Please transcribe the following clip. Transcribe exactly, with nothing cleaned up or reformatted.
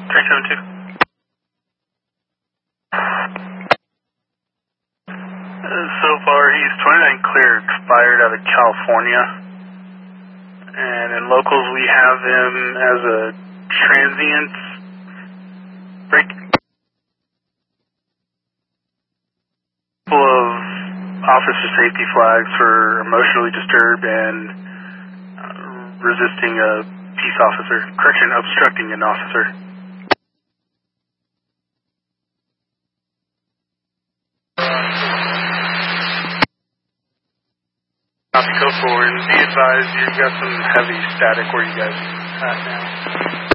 three seven two. So far, he's twenty-nine clear, expired out of California. And in locals, we have him as a transient break. Couple of officer safety flags for emotionally disturbed and uh, resisting a peace officer. Correction, obstructing an officer. Copy, go forward. Be advised, you've got some heavy static where you guys at now.